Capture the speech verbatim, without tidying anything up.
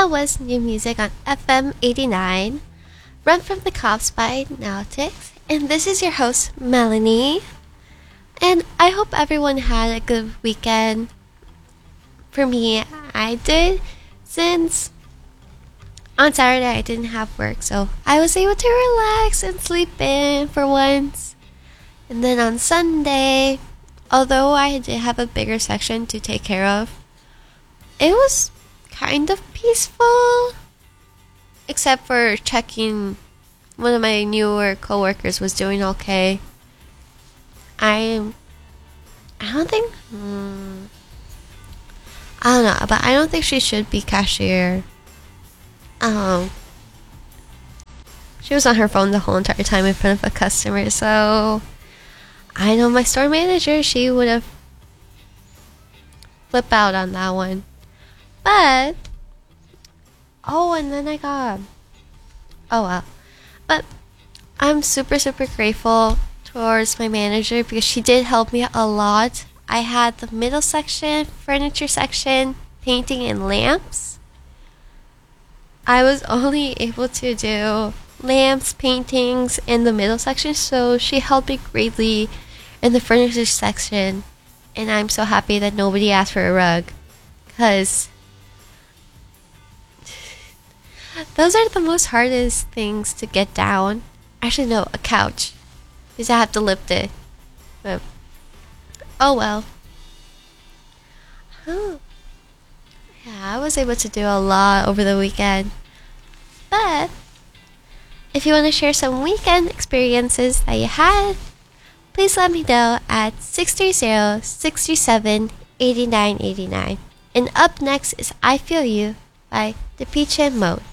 That was new music on F M eighty-nine, Run from the Cops by Nautix. And this is your host, Melanie. And I hope everyone had a good weekend. For me, I did, since on Saturday I didn't have work, so I was able to relax and sleep in for once. And then on Sunday, although I did have a bigger section to take care of, it was kind of peaceful, except for checking one of my newer coworkers was doing okay. I I don't think hmm, I don't know, but I don't think she should be cashier. Um, she was on her phone the whole entire time in front of a customer, so I know my store manager, she would have flipped out on that one. But oh, and then I got oh well. But I'm super super grateful towards my manager because she did help me a lot. I had the middle section, furniture section, painting and lamps. I was only able to do lamps, paintings in the middle section, so she helped me greatly in the furniture section. And I'm so happy that nobody asked for a rug, because those are the most hardest things to get down. Actually, no, a couch, because I have to lift it. But oh well. Oh. Yeah, I was able to do a lot over the weekend. But if you want to share some weekend experiences that you had, please let me know at six three zero, six three seven, eight nine eight nine. And up next is I Feel You by Depeche Mode.